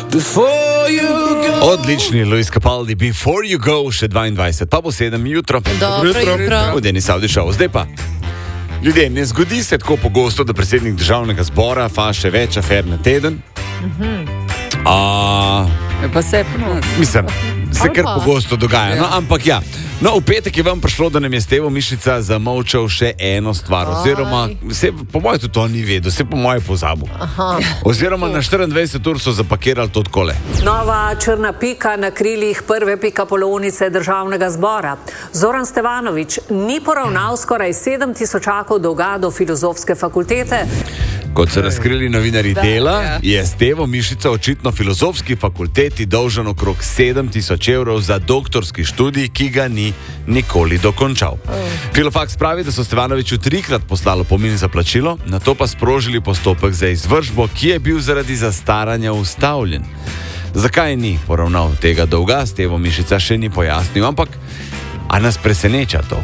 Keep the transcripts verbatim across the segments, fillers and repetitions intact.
Odlični Luis Capaldi, Before You Go, še dvaindvajset, pa bo sedem jutro. Dobro jutro. V Deni Saudi Show. Zdaj pa, ljudje, ne zgodi se tako pogosto, da predsednik državnega zbora faše več afer na teden. Mhm. A, Pa se ponos. mislim, se Ali kar pa. pogosto dogaja, no, Ja. ampak ja. No, v petek je vam prišlo, da nam je Stevo Mišica zamolčal še eno stvar, oziroma, se, po mojem tudi to ni vedel, se po mojem pozabil. Aha. Oziroma na štiriindvajset ur so zapakirali to takole. Nova črna pika na krilih prve pikapolovnice državnega zbora. Zoran Stevanović ni poravnal skoraj sedem tisočakov dolga do filozofske fakultete. Kot so razkrili novinarji Dela, ja. je Stevo Mišica očitno filozofski fakulteti dolžan okrog sedem tisoč evrov za doktorski študij, ki ga ni nikoli dokončal. Filofaks pravi, da so Stevanoviću trikrat poslali opomin za plačilo, nato pa sprožili postopek za izvršbo, ki je bil zaradi zastaranja ustavljen. Zakaj ni poravnal tega dolga, Stevo Mišica še ni pojasnil, ampak a nas preseneča to?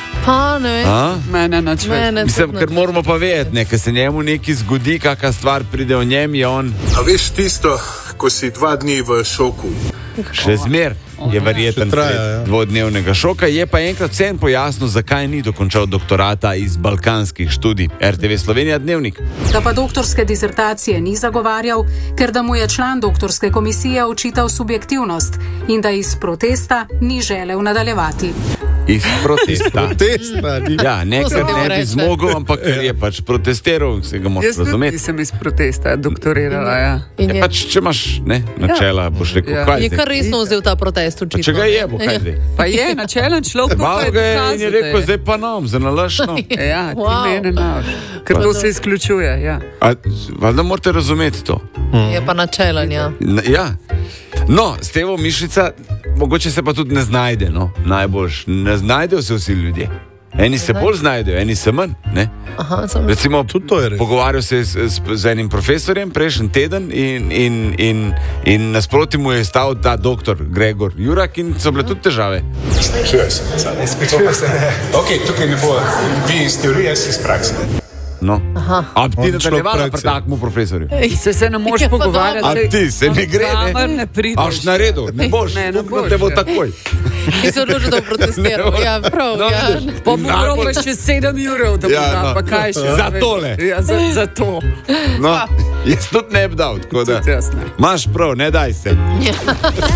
Pa ne vem. A? Mene na čvrt. Mene Mislim, tudi ker ne. moramo pa vedeti, ne, ker se njemu nekaj zgodi, kakšna stvar pride o njem, je on A veš tisto, ko si dva dni v šoku? še zmer. Je verjeten Še traja, sled ja. dvodnevnega šoka, je pa enkrat vsem pojasnil, zakaj ni dokončal doktorata iz balkanskih študij. R T V Slovenija Dnevnik. Da pa doktorske disertacije ni zagovarjal, ker da mu je član doktorske komisije očital subjektivnost in da iz protesta ni želel nadaljevati. Iz protesta. Testa, ni. Ja, ne, To se ker temu ne bi reče. zmogel, ampak ker je pač protestiral, se ga Jaz moraš tudi razumeti. nisem iz protesta doktorirala, ja. In Je je, pač, če imaš ne, načela, boš rekel, Ja. kaj je zdaj? kar resno vzel ta protest Pa očitno. če ga je, bo kaj Ja. zdaj? Pa je načelen človek, pa Malo je ga je in je dokazal, rekel, da je. zdaj pa nam, za nalaš, no. Ja, ti Wow. mene naš. Ker to se izključuje, ja. A, valjda morate razumeti to. Je pa načelen, ja. N- Ja. No, Stevo Mišica, mogoče se pa tudi ne znajde, no, najboljš. Ne znajdejo se vsi ljudje. Eni se bolj znajdejo, eni se manj, ne. Aha, sem... Recimo, Tudi to je res. pogovarjal se je s, s, z enim profesorjem prejšnji teden in, in, in, in nasproti mu je stal ta doktor Gregor Jurak in so bile tudi težave. Čuje se. Izključuje se. Ok, tukaj ne bo. Vi iz teorije, jaz iz prakse. No. A bi ti On nadaljevala človek pri se- takmu profesorju? Se se ne moreš Ja, pa pogovarjati. A ti, se ne gre, Kamor ne? ne prideš. Aš na redu, ne boš, Ne, ne puknil boš, te bo ja. takoj. Ti se odločil, da bo protestiral. Ja, prav, No, ja. vidiš. Pa bo Najbolj- moral pa še sedem evrov, da bo Ja, dal, no. pa kaj še. Za tole. Ja, za, za to. No, jaz tudi ne bi dal, tako da. Tudi jaz ne. Imaš prav, ne daj se.